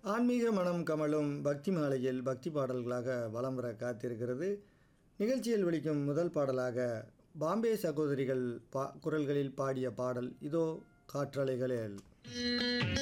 ஆன்மீக மனம் கமழும் பக்தி மாலையில் பக்தி பாடல்களாக வலம் வர காத்திருக்கிறது. நிகழ்ச்சியில் ஒலிக்கும் முதல் பாடலாக பாம்பே சகோதரிகள் குரல்களில் பாடிய பாடல் இதோ காற்றலைகளில்.